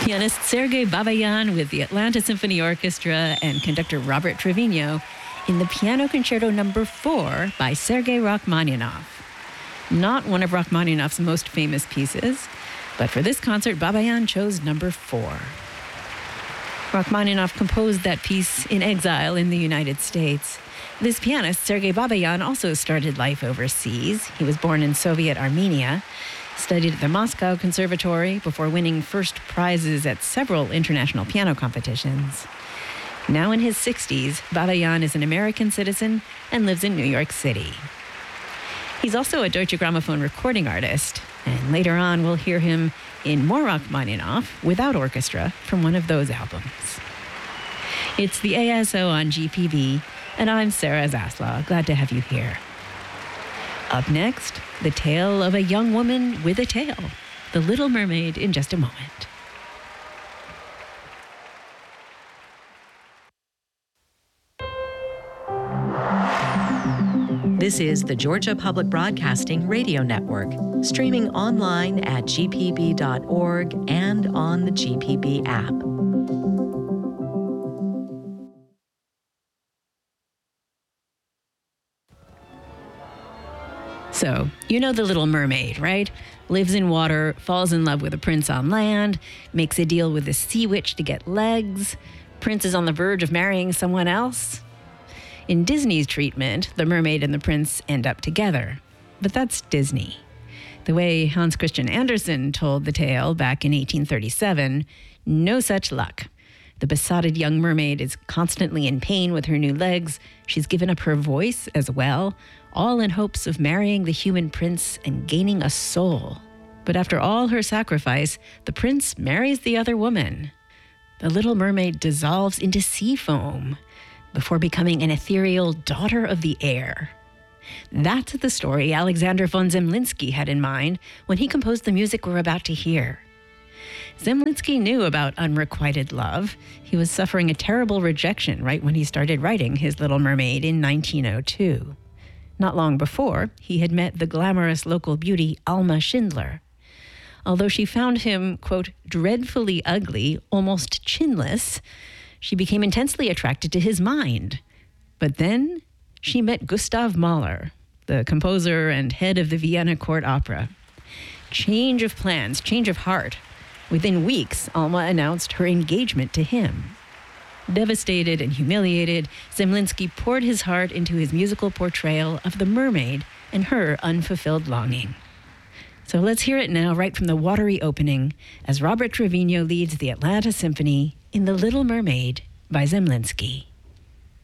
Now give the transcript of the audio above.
Pianist Sergei Babayan with the Atlanta Symphony Orchestra and conductor Robert Trevino in the Piano Concerto No. 4 by Sergei Rachmaninoff. Not one of Rachmaninoff's most famous pieces, but for this concert, Babayan chose No. 4. Rachmaninoff composed that piece in exile in the United States. This pianist, Sergei Babayan, also started life overseas. He was born in Soviet Armenia, studied at the Moscow Conservatory before winning first prizes at several international piano competitions. Now in his 60s, Babayan is an American citizen and lives in New York City. He's also a Deutsche Grammophon recording artist, and later on we'll hear him in more Rachmaninoff without orchestra from one of those albums. It's the ASO on GPB, and I'm Sarah Zaslaw. Glad to have you here. Up next, the tale of a young woman with a tail, The Little Mermaid, in just a moment. This is the Georgia Public Broadcasting Radio Network, streaming online at gpb.org and on the GPB app. So, you know The Little Mermaid, right? Lives in water, falls in love with a prince on land, makes a deal with a sea witch to get legs. Prince is on the verge of marrying someone else. In Disney's treatment, the mermaid and the prince end up together. But that's Disney. The way Hans Christian Andersen told the tale back in 1837, no such luck. The besotted young mermaid is constantly in pain with her new legs. She's given up her voice as well, all in hopes of marrying the human prince and gaining a soul. But after all her sacrifice, the prince marries the other woman. The Little Mermaid dissolves into sea foam before becoming an ethereal daughter of the air. That's the story Alexander von Zemlinsky had in mind when he composed the music we're about to hear. Zemlinsky knew about unrequited love. He was suffering a terrible rejection right when he started writing his Little Mermaid in 1902. Not long before, he had met the glamorous local beauty Alma Schindler. Although she found him, quote, dreadfully ugly, almost chinless, she became intensely attracted to his mind. But then she met Gustav Mahler, the composer and head of the Vienna Court Opera. Change of plans, change of heart. Within weeks, Alma announced her engagement to him. Devastated and humiliated, Zemlinsky poured his heart into his musical portrayal of the mermaid and her unfulfilled longing. So let's hear it now, right from the watery opening, as Robert Trevino leads the Atlanta Symphony in The Little Mermaid by Zemlinsky.